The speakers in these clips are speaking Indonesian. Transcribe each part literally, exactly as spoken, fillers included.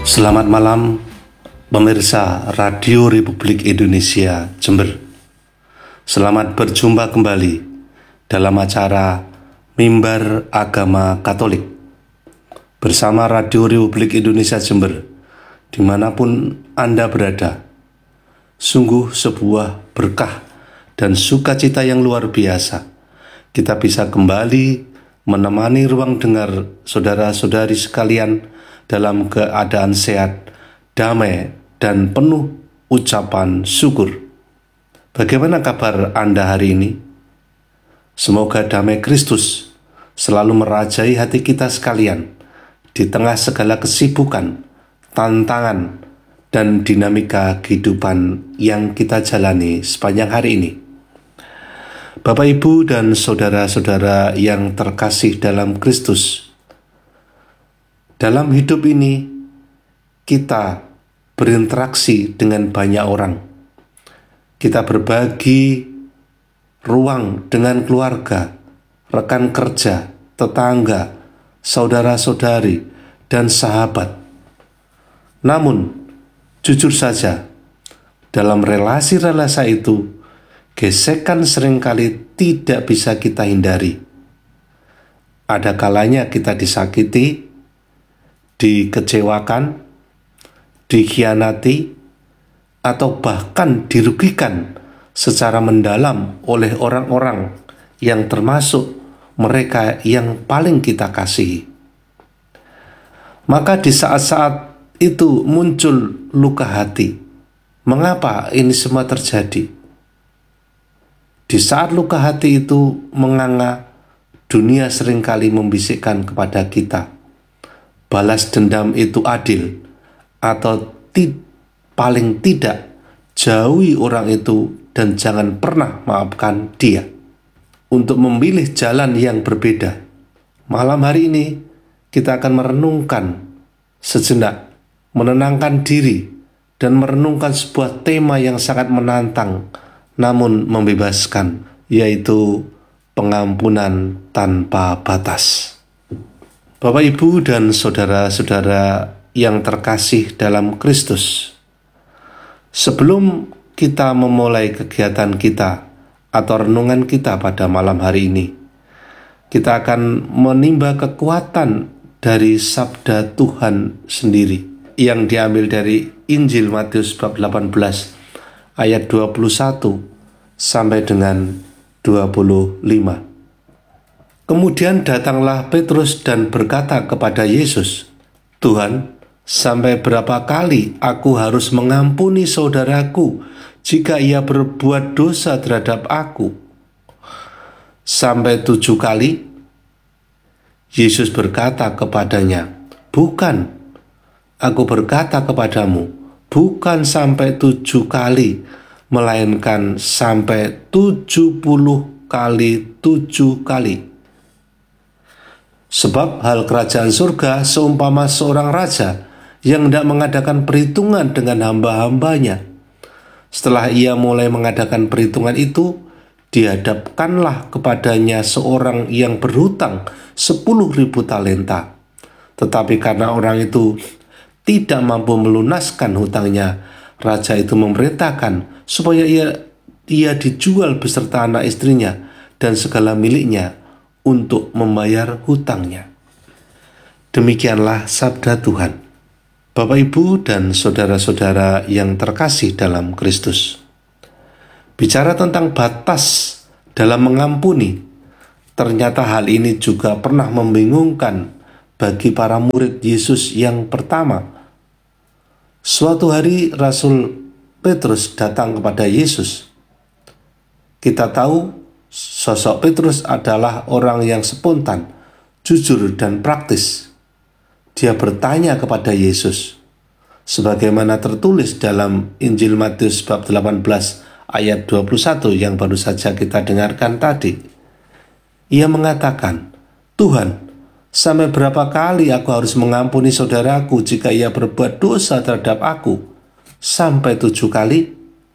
Selamat malam pemirsa Radio Republik Indonesia Jember. Selamat berjumpa kembali dalam acara Mimbar Agama Katolik bersama Radio Republik Indonesia Jember dimanapun Anda berada. Sungguh sebuah berkah dan sukacita yang luar biasa kita bisa kembali menemani ruang dengar saudara-saudari sekalian dalam keadaan sehat, damai, dan penuh ucapan syukur. Bagaimana kabar Anda hari ini? Semoga damai Kristus selalu merajai hati kita sekalian di tengah segala kesibukan, tantangan, dan dinamika kehidupan yang kita jalani sepanjang hari ini. Bapak, Ibu, dan saudara-saudara yang terkasih dalam Kristus, dalam hidup ini kita berinteraksi dengan banyak orang. Kita berbagi ruang dengan keluarga, rekan kerja, tetangga, saudara-saudari, dan sahabat. Namun, jujur saja, dalam relasi-relasi itu, gesekan seringkali tidak bisa kita hindari. Ada kalanya kita disakiti, dikecewakan, dikhianati, atau bahkan dirugikan secara mendalam oleh orang-orang yang termasuk mereka yang paling kita kasihi. Maka di saat-saat itu muncul luka hati. Mengapa ini semua terjadi? Di saat luka hati itu menganga, dunia seringkali membisikkan kepada kita, balas dendam itu adil, atau ti- paling tidak jauhi orang itu dan jangan pernah maafkan dia. Untuk memilih jalan yang berbeda, malam hari ini kita akan merenungkan sejenak, menenangkan diri, dan merenungkan sebuah tema yang sangat menantang namun membebaskan, yaitu pengampunan tanpa batas. Bapak, Ibu, dan saudara-saudara yang terkasih dalam Kristus, sebelum kita memulai kegiatan kita atau renungan kita pada malam hari ini, kita akan menimba kekuatan dari sabda Tuhan sendiri yang diambil dari Injil Matius bab delapan belas ayat dua puluh satu sampai dengan dua puluh lima. Kemudian datanglah Petrus dan berkata kepada Yesus, "Tuhan, sampai berapa kali aku harus mengampuni saudaraku jika ia berbuat dosa terhadap aku? Sampai tujuh kali?" Yesus berkata kepadanya, "Bukan, aku berkata kepadamu, bukan sampai tujuh kali, melainkan sampai tujuh puluh kali tujuh kali. Sebab hal kerajaan surga seumpama seorang raja yang hendak mengadakan perhitungan dengan hamba-hambanya. Setelah ia mulai mengadakan perhitungan itu, dihadapkanlah kepadanya seorang yang berhutang sepuluh ribu talenta. Tetapi karena orang itu tidak mampu melunaskan hutangnya, raja itu memerintahkan supaya ia, ia dijual beserta anak istrinya dan segala miliknya untuk membayar hutangnya." Demikianlah sabda Tuhan. Bapak, Ibu, dan saudara-saudara yang terkasih dalam Kristus, bicara tentang batas dalam mengampuni, ternyata hal ini juga pernah membingungkan bagi para murid Yesus yang pertama. Suatu hari Rasul Petrus datang kepada Yesus. Kita tahu sosok Petrus adalah orang yang spontan, jujur, dan praktis. Dia bertanya kepada Yesus, sebagaimana tertulis dalam Injil Matius bab delapan belas ayat dua puluh satu yang baru saja kita dengarkan tadi. Ia mengatakan, "Tuhan, sampai berapa kali aku harus mengampuni saudaraku jika ia berbuat dosa terhadap aku? Sampai tujuh kali?"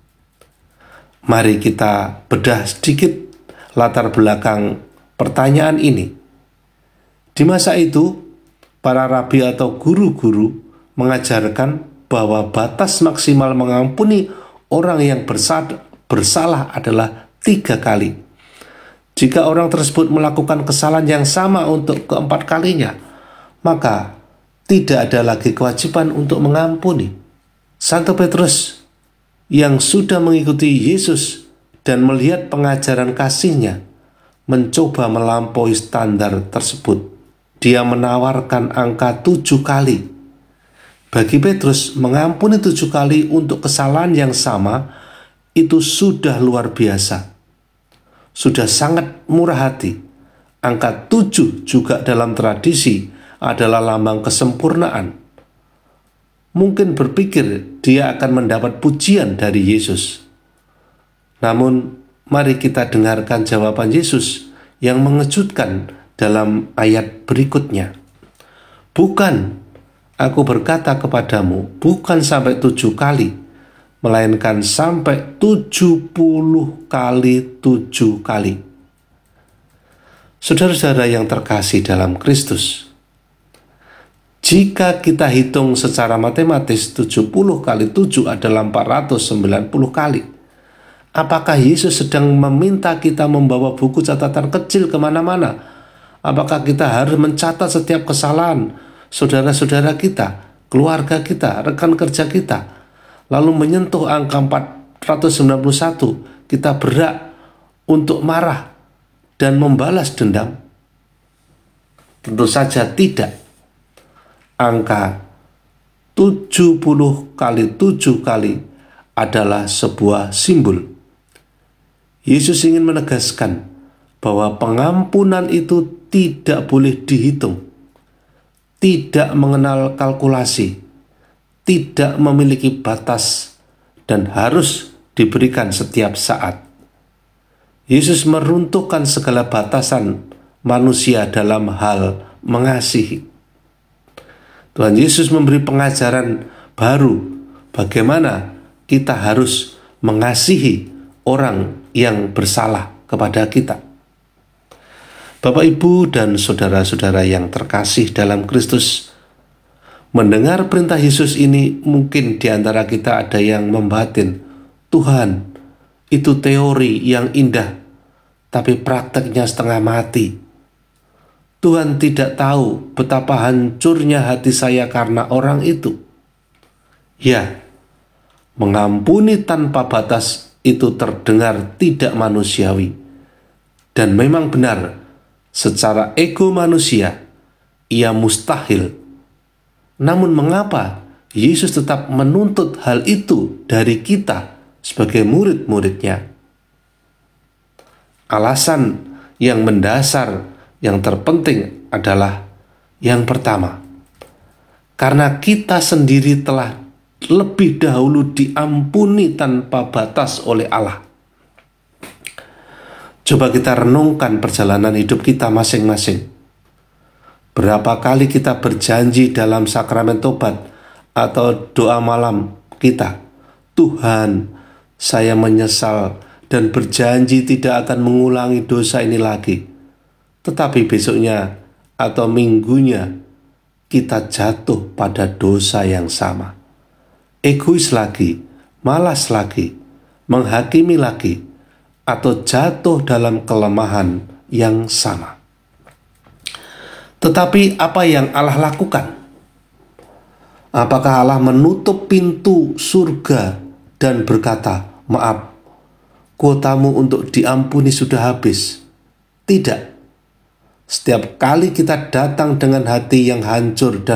Mari kita bedah sedikit latar belakang pertanyaan ini. Di masa itu, para rabi atau guru-guru mengajarkan bahwa batas maksimal mengampuni orang yang bersalah, bersalah adalah tiga kali. Jika orang tersebut melakukan kesalahan yang sama untuk keempat kalinya, maka tidak ada lagi kewajiban untuk mengampuni. Santo Petrus yang sudah mengikuti Yesus dan melihat pengajaran kasihnya mencoba melampaui standar tersebut. Dia menawarkan angka tujuh kali. Bagi Petrus, mengampuni tujuh kali untuk kesalahan yang sama itu sudah luar biasa. Sudah sangat murah hati. Angka tujuh juga dalam tradisi adalah lambang kesempurnaan. Mungkin berpikir dia akan mendapat pujian dari Yesus. Namun, mari kita dengarkan jawaban Yesus yang mengejutkan dalam ayat berikutnya. Bukan, aku berkata kepadamu, bukan sampai tujuh kali, melainkan sampai tujuh puluh kali tujuh kali. Saudara-saudara yang terkasih dalam Kristus, jika kita hitung secara matematis tujuh puluh kali tujuh adalah empat ratus sembilan puluh kali. Apakah Yesus sedang meminta kita membawa buku catatan kecil kemana-mana? Apakah kita harus mencatat setiap kesalahan saudara-saudara kita, keluarga kita, rekan kerja kita, lalu menyentuh angka empat ratus sembilan puluh satu, kita berak untuk marah dan membalas dendam? Tentu saja tidak. Angka tujuh puluh kali tujuh kali adalah sebuah simbol. Yesus ingin menegaskan bahwa pengampunan itu tidak boleh dihitung, tidak mengenal kalkulasi, tidak memiliki batas, dan harus diberikan setiap saat. Yesus meruntuhkan segala batasan manusia dalam hal mengasihi. Tuhan Yesus memberi pengajaran baru bagaimana kita harus mengasihi orang yang bersalah kepada kita. Bapak, Ibu, dan saudara-saudara yang terkasih dalam Kristus, mendengar perintah Yesus ini mungkin di antara kita ada yang membatin, Tuhan, itu teori yang indah, tapi prakteknya setengah mati. Tuhan tidak tahu betapa hancurnya hati saya karena orang itu. Ya, mengampuni tanpa batas itu terdengar tidak manusiawi. Dan memang benar, secara ego manusia, ia mustahil. Namun mengapa Yesus tetap menuntut hal itu dari kita sebagai murid-muridnya? Alasan yang mendasar, yang terpenting adalah yang pertama, karena kita sendiri telah lebih dahulu diampuni tanpa batas oleh Allah. Coba kita renungkan perjalanan hidup kita masing-masing. Berapa kali kita berjanji dalam sakramen tobat atau doa malam kita, Tuhan, saya menyesal dan berjanji tidak akan mengulangi dosa ini lagi. Tetapi besoknya atau minggunya kita jatuh pada dosa yang sama. Egois lagi, malas lagi, menghakimi lagi, atau jatuh dalam kelemahan yang sama. Tetapi apa yang Allah lakukan? Apakah Allah menutup pintu surga dan berkata, maaf, kuotamu untuk diampuni sudah habis? Tidak. Setiap kali kita datang dengan hati yang hancur dan